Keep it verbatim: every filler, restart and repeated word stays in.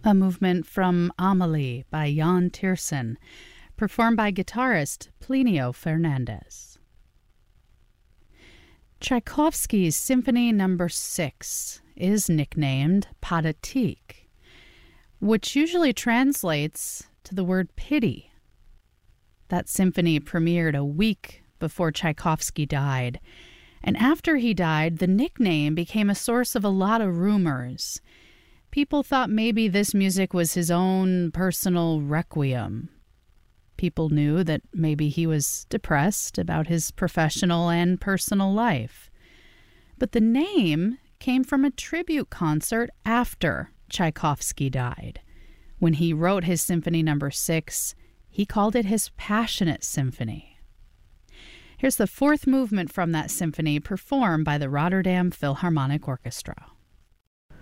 a movement from Amelie by Jan Tiersen, performed by guitarist Plinio Fernandez. Tchaikovsky's Symphony Number six is nicknamed Pathetique, which usually translates to the word pity. That symphony premiered a week before Tchaikovsky died, and after he died, the nickname became a source of a lot of rumors. People thought maybe this music was his own personal requiem. People knew that maybe he was depressed about his professional and personal life. But the name came from a tribute concert after Tchaikovsky died. When he wrote his Symphony Number six, he called it his Passionate Symphony. Here's the fourth movement from that symphony, performed by the Rotterdam Philharmonic Orchestra.